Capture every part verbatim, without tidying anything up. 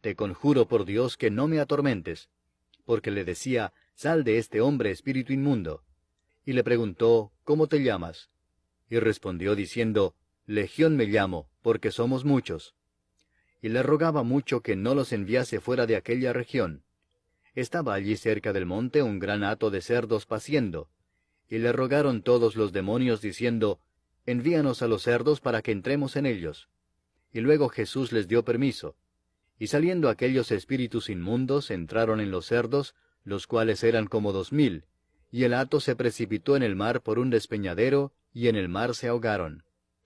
te conjuro por Dios que no me atormentes. Porque le decía, sal de este hombre, espíritu inmundo. Y le preguntó, ¿cómo te llamas? Y respondió diciendo, Legión me llamo, porque somos muchos. Y le rogaba mucho que no los enviase fuera de aquella región. Estaba allí cerca del monte un gran hato de cerdos paciendo. Y le rogaron todos los demonios diciendo, envíanos a los cerdos para que entremos en ellos. Y luego Jesús les dio permiso. Y saliendo aquellos espíritus inmundos entraron en los cerdos, los cuales eran como dos mil, y el hato se precipitó en el mar por un despeñadero, y en el mar se ahogaron.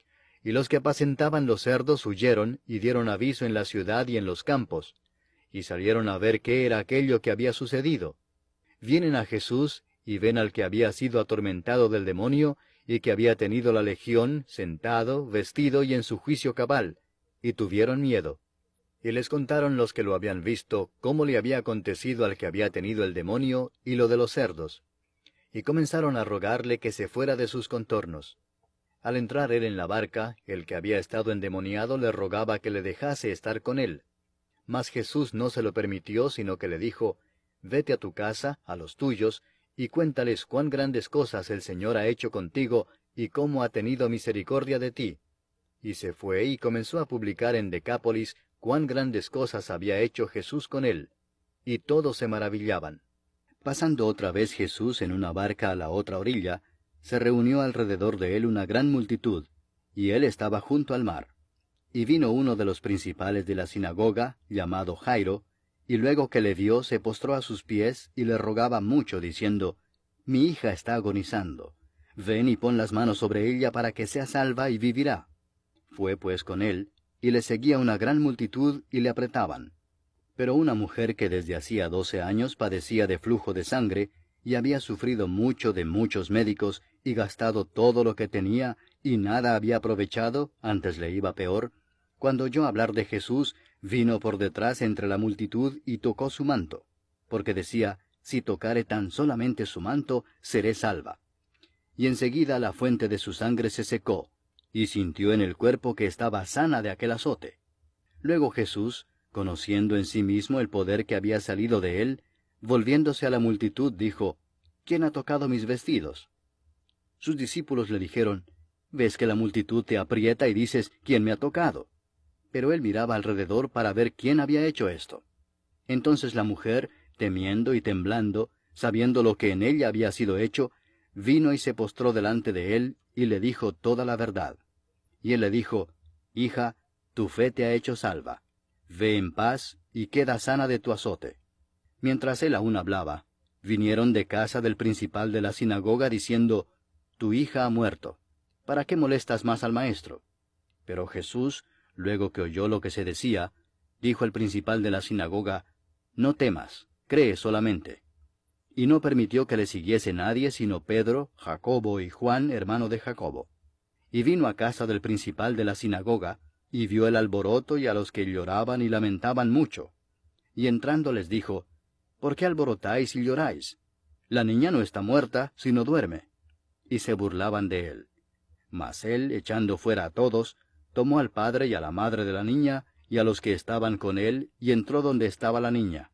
Y los que apacentaban los cerdos huyeron, y dieron aviso en la ciudad y en los campos, y salieron a ver qué era aquello que había sucedido. Vienen a Jesús, y ven al que había sido atormentado del demonio, y que había tenido la legión, sentado, vestido y en su juicio cabal, y tuvieron miedo. Y les contaron los que lo habían visto, cómo le había acontecido al que había tenido el demonio, y lo de los cerdos. Y comenzaron a rogarle que se fuera de sus contornos. Al entrar él en la barca, el que había estado endemoniado le rogaba que le dejase estar con él. Mas Jesús no se lo permitió, sino que le dijo, vete a tu casa, a los tuyos, y cuéntales cuán grandes cosas el Señor ha hecho contigo, y cómo ha tenido misericordia de ti. Y se fue y comenzó a publicar en Decápolis cuán grandes cosas había hecho Jesús con él. Y todos se maravillaban. Pasando otra vez Jesús en una barca a la otra orilla, se reunió alrededor de él una gran multitud, y él estaba junto al mar. Y vino uno de los principales de la sinagoga, llamado Jairo, y luego que le vio se postró a sus pies y le rogaba mucho, diciendo, mi hija está agonizando. Ven y pon las manos sobre ella para que sea salva y vivirá. Fue pues con él, y le seguía una gran multitud y le apretaban. Pero una mujer que desde hacía doce años padecía de flujo de sangre, y había sufrido mucho de muchos médicos, y gastado todo lo que tenía, y nada había aprovechado, antes le iba peor, cuando oyó hablar de Jesús, vino por detrás entre la multitud y tocó su manto, porque decía, si tocare tan solamente su manto, seré salva. Y enseguida la fuente de su sangre se secó, y sintió en el cuerpo que estaba sana de aquel azote. Luego Jesús, conociendo en sí mismo el poder que había salido de él, volviéndose a la multitud, dijo, ¿quién ha tocado mis vestidos? Sus discípulos le dijeron, ¿ves que la multitud te aprieta y dices, ¿quién me ha tocado? Pero él miraba alrededor para ver quién había hecho esto. Entonces la mujer, temiendo y temblando, sabiendo lo que en ella había sido hecho, vino y se postró delante de él, y le dijo toda la verdad. Y él le dijo, hija, tu fe te ha hecho salva. Ve en paz, y queda sana de tu azote. Mientras él aún hablaba, vinieron de casa del principal de la sinagoga, diciendo, tu hija ha muerto. ¿Para qué molestas más al maestro? Pero Jesús, luego que oyó lo que se decía, dijo el principal de la sinagoga, no temas, cree solamente. Y no permitió que le siguiese nadie sino Pedro, Jacobo y Juan, hermano de Jacobo. Y vino a casa del principal de la sinagoga, y vio el alboroto y a los que lloraban y lamentaban mucho. Y entrando les dijo, ¿por qué alborotáis y lloráis? La niña no está muerta, sino duerme. Y se burlaban de él. Mas él, echando fuera a todos, tomó al padre y a la madre de la niña, y a los que estaban con él, y entró donde estaba la niña.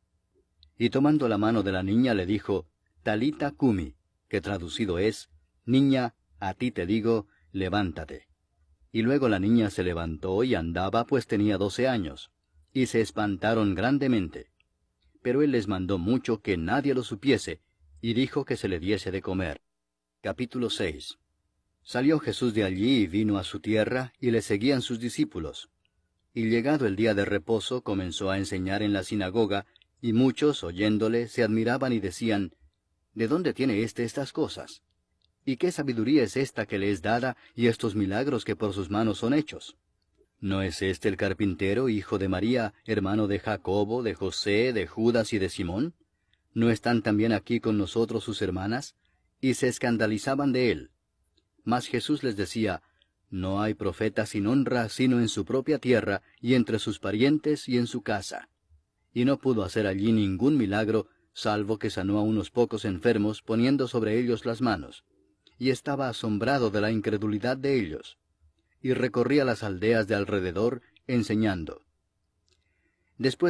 Y tomando la mano de la niña le dijo, Talita cumi, que traducido es, niña, a ti te digo, levántate. Y luego la niña se levantó y andaba, pues tenía doce años, y se espantaron grandemente. Pero él les mandó mucho que nadie lo supiese, y dijo que se le diese de comer. Capítulo seis. Salió Jesús de allí y vino a su tierra, y le seguían sus discípulos. Y llegado el día de reposo, comenzó a enseñar en la sinagoga, y muchos, oyéndole, se admiraban y decían, ¿de dónde tiene éste estas cosas? ¿Y qué sabiduría es esta que le es dada, y estos milagros que por sus manos son hechos? ¿No es este el carpintero, hijo de María, hermano de Jacobo, de José, de Judas y de Simón? ¿No están también aquí con nosotros sus hermanas? Y se escandalizaban de él. Mas Jesús les decía, no hay profeta sin honra sino en su propia tierra, y entre sus parientes y en su casa. Y no pudo hacer allí ningún milagro, salvo que sanó a unos pocos enfermos, poniendo sobre ellos las manos. Y estaba asombrado de la incredulidad de ellos. Y recorría las aldeas de alrededor, enseñando. Después